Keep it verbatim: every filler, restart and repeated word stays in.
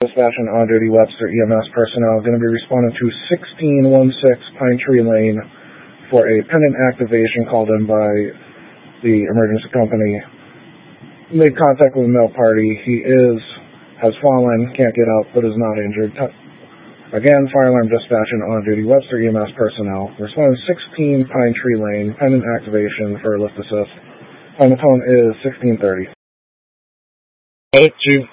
Dispatch and on-duty Webster E M S personnel going to be responding to sixteen sixteen Pine Tree Lane for a pendant activation called in by the emergency company. Made contact with a male party. He is, has fallen, can't get up, but is not injured. Again, fire alarm dispatch and on-duty Webster E M S personnel. Responding to sixteen Pine Tree Lane, pendant activation for a lift assist. And the tone is sixteen thirty. Medic, Chief.